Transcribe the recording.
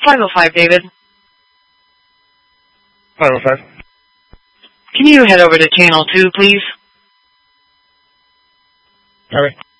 505, David. 505. Can you head over to channel 2, please? All right.